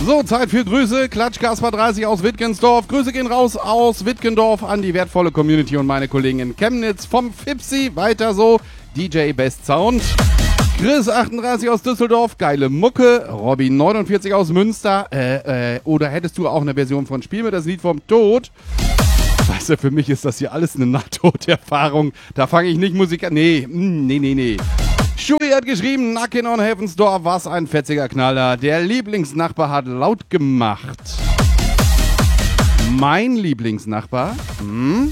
So, Zeit für Grüße. Klatsch Kasper 30 aus Wittgensdorf. Grüße gehen raus aus Wittgendorf an die wertvolle Community und meine Kollegen in Chemnitz. Vom Fipsi, weiter so. DJ Best Sound. Chris 38 aus Düsseldorf, geile Mucke. Robin 49 aus Münster. Oder hättest du auch eine Version von Spiel mir das Lied vom Tod? Weißt du, für mich ist das hier alles eine Nahtoderfahrung. Da fange ich nicht Musik an. Nee. Schuri hat geschrieben, Knockin' on Heaven's Door, was ein fetziger Knaller. Der Lieblingsnachbar hat laut gemacht. Mein Lieblingsnachbar?